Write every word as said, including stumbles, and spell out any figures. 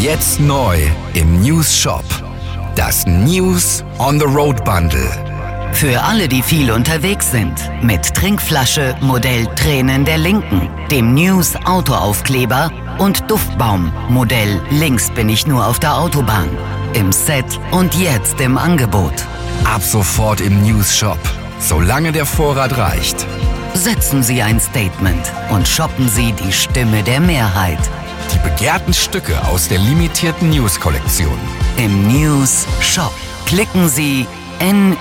Jetzt neu im News Shop. Das News on the Road Bundle. Für alle, die viel unterwegs sind. Mit Trinkflasche Modell Tränen der Linken, dem News Autoaufkleber und Duftbaum Modell Links bin ich nur auf der Autobahn. Im Set und jetzt im Angebot. Ab sofort im News Shop, solange der Vorrat reicht. Setzen Sie ein Statement und shoppen Sie die Stimme der Mehrheit. Die begehrten Stücke aus der limitierten News-Kollektion. Im News Shop. Klicken Sie N